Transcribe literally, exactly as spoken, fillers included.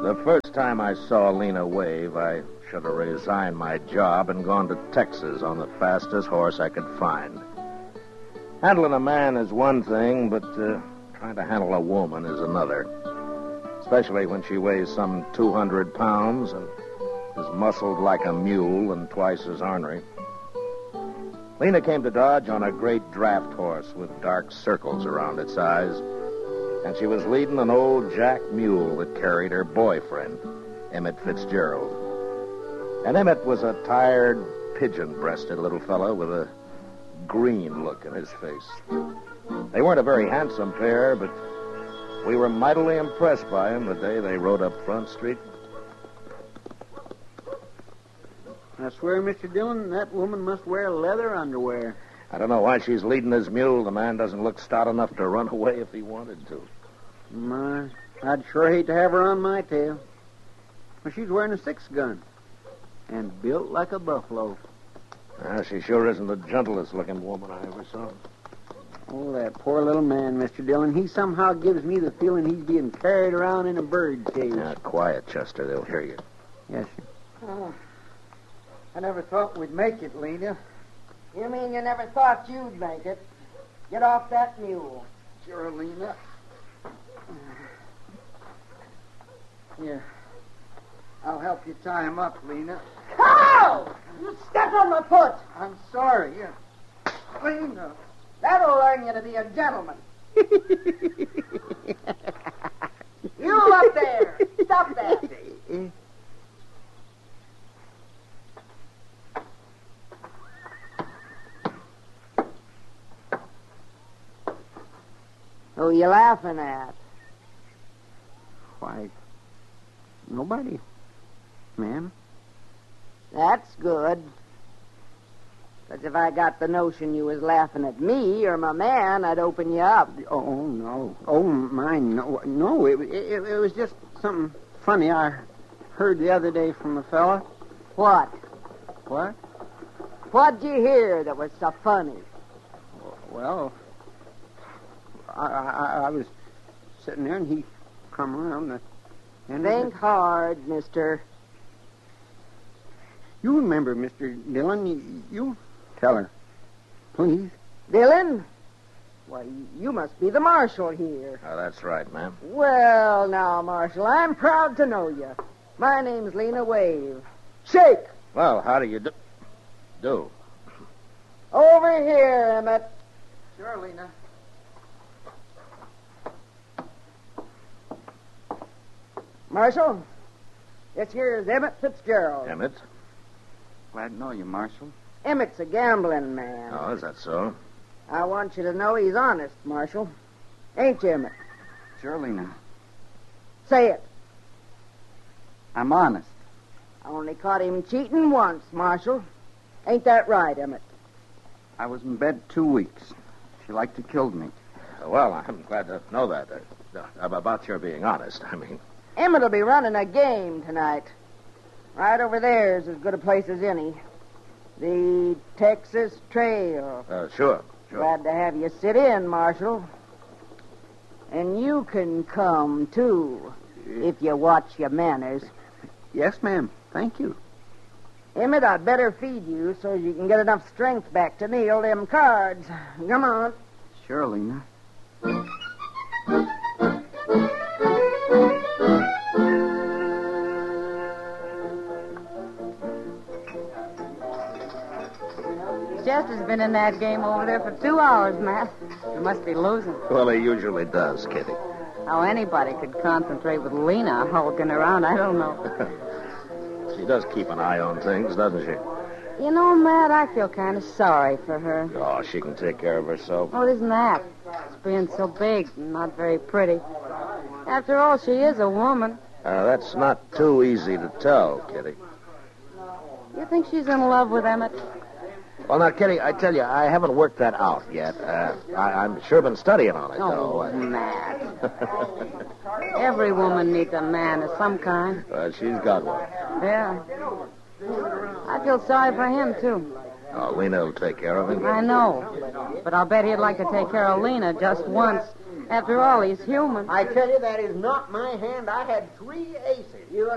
The first time I saw Lena Wave, I should have resigned my job and gone to Texas on the fastest horse I could find. Handling a man is one thing, but uh, trying to handle a woman is another. Especially when she weighs some two hundred pounds and is muscled like a mule and twice as ornery. Lena came to Dodge on a great draft horse with dark circles around its eyes, and she was leading an old jack mule that carried her boyfriend, Emmett Fitzgerald. And Emmett was a tired, pigeon-breasted little fellow with a green look in his face. They weren't a very handsome pair, but we were mightily impressed by him the day they rode up Front Street. I swear, Mister Dillon, that woman must wear leather underwear. I don't know why she's leading his mule. The man doesn't look stout enough to run away if he wanted to. My, I'd sure hate to have her on my tail. Well, she's wearing a six-gun and built like a buffalo. Ah, she sure isn't the gentlest-looking woman I ever saw. Oh, that poor little man, Mister Dillon. He somehow gives me the feeling he's being carried around in a bird cage. Now, quiet, Chester. They'll hear you. Yes, sir. Oh, I never thought we'd make it, Lena. You mean you never thought you'd make it? Get off that mule. Sure, Lena. Here. I'll help you tie him up, Lena. Ow! You stepped on my foot. I'm sorry. Here. Lena. That'll learn you to be a gentleman. You up there. Stop that. Who you laughing at? Why, nobody, ma'am. That's good. Because if I got the notion you was laughing at me or my man, I'd open you up. Oh, no. Oh, mine, no. No, it, it, it was just something funny I heard the other day from a fella. What? What? What'd you hear that was so funny? Well, I, I, I was sitting there and he come around the end Think of the... hard, mister. You remember, Mister Dillon, you, you tell her, please. Dillon? Why, you must be the marshal here. Oh, that's right, ma'am. Well, now, Marshal, I'm proud to know you. My name's Lena Wave. Shake! Well, how do you do? Do? Over here, Emmett. Sure, Lena. Marshal, this here is Emmett Fitzgerald. Emmett? Glad to know you, Marshal. Emmett's a gambling man. Oh, is that so? I want you to know he's honest, Marshal. Ain't you, Emmett? Sure, Lena. Say it. I'm honest. I only caught him cheating once, Marshal. Ain't that right, Emmett? I was in bed two weeks. She liked to kill me. Uh, well, I'm glad to know that. Uh, uh, about your being honest, I mean. Emmett'll be running a game tonight. Right over there is as good a place as any. The Texas Trail. Uh, sure, sure. Glad to have you sit in, Marshal. And you can come, too, if you watch your manners. Yes, ma'am. Thank you. Emmett, I'd better feed you so you can get enough strength back to kneel them cards. Come on. Sure, Lena. Chester's been in that game over there for two hours, Matt. He must be losing. Well, he usually does, Kitty. How anybody could concentrate with Lena hulking around, I don't know. She does keep an eye on things, doesn't she? You know, Matt, I feel kind of sorry for her. Oh, she can take care of herself. Oh, it isn't that. It's being so big and not very pretty. After all, she is a woman. Uh, that's not too easy to tell, Kitty. You think she's in love with Emmett? Well, now, Kitty, I tell you, I haven't worked that out yet. Uh, I, I'm sure been studying on it, though. Oh, Matt. Every woman needs a man of some kind. Well, she's got one. Yeah. I feel sorry for him, too. Oh, Lena will take care of him. I know. But I'll bet he'd like to take care of Lena just once. After all, he's human. I tell you, that is not my hand. I had three aces. You